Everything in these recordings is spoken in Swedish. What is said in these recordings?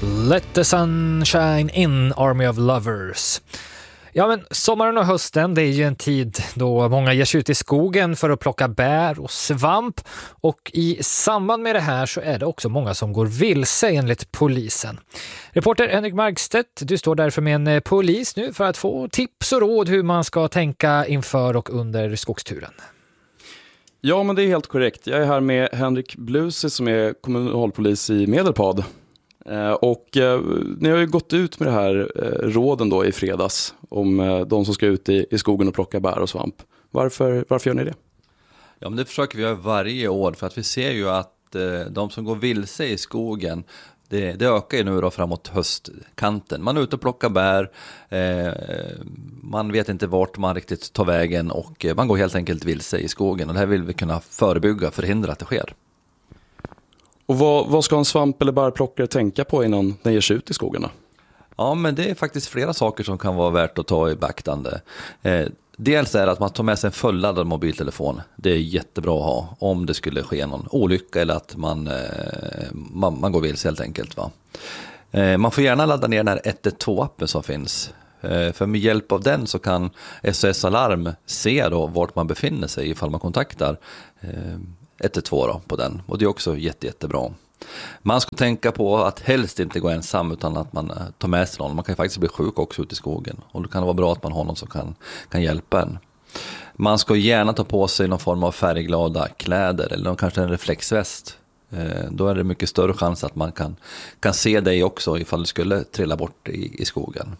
Let the sunshine in, Army of Lovers. Ja, men sommaren och hösten, det är ju en tid då många ger sig ut i skogen för att plocka bär och svamp. Och i samband med det här så är det också många som går vilse enligt polisen. Reporter Henrik Markstedt, du står därför med en polis nu för att få tips och råd hur man ska tänka inför och under skogsturen. Ja, men det är helt korrekt. Jag är här med Henrik Blusi som är kommunalpolis i Medelpad. Och ni har ju gått ut med det här råden då i fredags om de som ska ut i skogen och plocka bär och svamp. Varför gör ni det? Ja, men det försöker vi göra varje år för att vi ser ju att de som går vilse i skogen, det ökar ju nu då framåt höstkanten. Man är ute och plockar bär, man vet inte vart man riktigt tar vägen och man går helt enkelt vilse i skogen. Och det här vill vi kunna förebygga, förhindra att det sker. Och vad ska en svamp- eller bärplockare tänka på innan den ger sig ut i skogarna? Ja, men det är faktiskt flera saker som kan vara värt att ta i beaktande. Dels är det att man tar med sig en fulladdad mobiltelefon. Det är jättebra att ha om det skulle ske någon olycka eller att man går vilse helt enkelt. Va? Man får gärna ladda ner den här 112-appen som finns. För med hjälp av den så kan SOS Alarm se då vart man befinner sig ifall man kontaktar 112 då på den. Och det är också jättebra. Man ska tänka på att helst inte gå ensam utan att man tar med sig någon. Man kan faktiskt bli sjuk också ute i skogen. Och då kan det vara bra att man har någon som kan hjälpa en. Man ska gärna ta på sig någon form av färgglada kläder eller kanske en reflexväst. Då är det mycket större chans att man kan se dig också ifall du skulle trilla bort i skogen.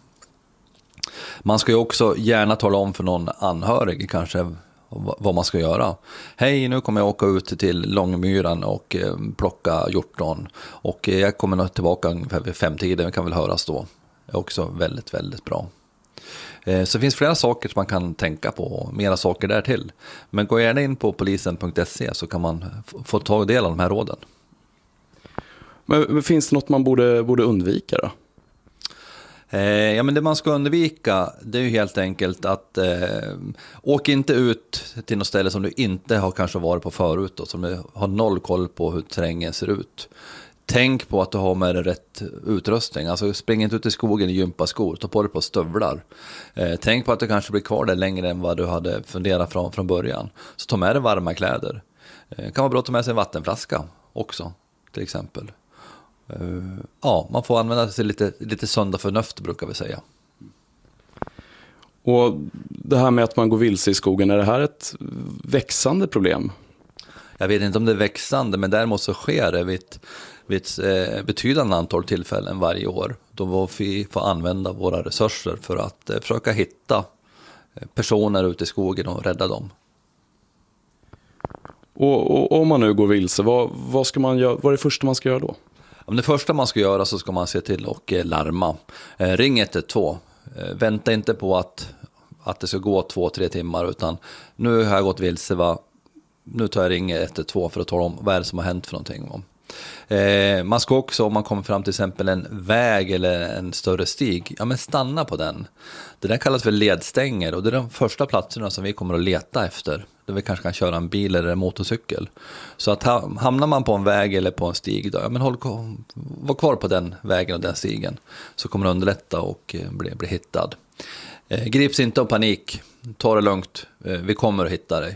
Man ska ju också gärna tala om för någon anhörig kanske vad man ska göra. Hej, nu kommer jag åka ut till Långmyran och plocka hjortron. Och jag kommer nog tillbaka ungefär vid 5-tiden, vi kan väl höras då. Det är också väldigt bra. Så det finns flera saker som man kan tänka på och mera saker där till. Men gå gärna in på polisen.se så kan man få ta del av de här råden. Men finns det något man borde undvika då? Ja, men det man ska undvika det är ju helt enkelt att åk inte ut till något ställe som du inte har kanske varit på förut då, som du har noll koll på hur terrängen ser ut. Tänk på att du har med dig rätt utrustning. Alltså spring inte ut i skogen i gympaskor, ta på dig på stövlar. Tänk på att du kanske blir kvar där längre än vad du hade funderat från början. Så ta med dig varma kläder. Det kan vara bra att ta med sig en vattenflaska också till exempel. Ja, man får använda sig lite sunda förnuft brukar vi säga. Och det här med att man går vilse i skogen, är det här ett växande problem? Jag vet inte om det är växande, men däremot så sker det vid ett betydande antal tillfällen varje år. Då vi får använda våra resurser för att försöka hitta personer ute i skogen och rädda dem. Och om man nu går vilse, vad ska man göra? Vad är det första man ska göra då? Om det första man ska göra så ska man se till och larma. Ring 112. Vänta inte på att det ska gå 2-3 timmar utan nu har jag gått vilse, nu tar jag ring 112 för att tala om vad är det som har hänt för någonting. Man ska också, om man kommer fram till exempel en väg eller en större stig, ja men stanna på den. Det där kallas för ledstänger och det är de första platserna som vi kommer att leta efter. Där vi kanske kan köra en bil eller en motorcykel. Så att hamnar man på en väg eller på en stig då, ja men var kvar på den vägen och den stigen. Så kommer det underlätta och bli hittad. Grips inte av panik, ta det lugnt, vi kommer att hitta dig.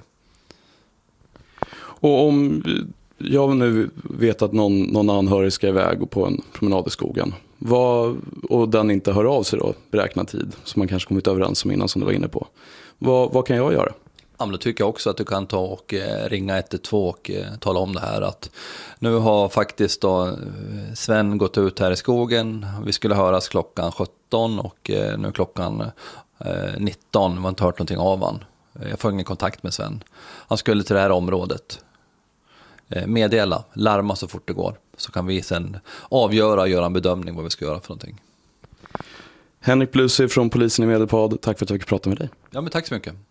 Och om jag nu vet att någon anhörig ska iväg på en promenad i skogen och den inte hör av sig då, beräknad tid som man kanske kommit överens om innan som du var inne på. Vad kan jag göra? Ja, men då tycker jag också att du kan ta och ringa 112 och tala om det här att nu har faktiskt då Sven gått ut här i skogen. Vi skulle höras klockan 17 och nu klockan 19. Man har inte hört någonting av han. Jag får ingen kontakt med Sven. Han skulle till det här området. Meddela, larma så fort det går. Så kan vi sen göra en bedömning vad vi ska göra för någonting. Henrik Blusi från polisen i Medelpad, tack för att jag fick prata med dig. Ja, men tack så mycket.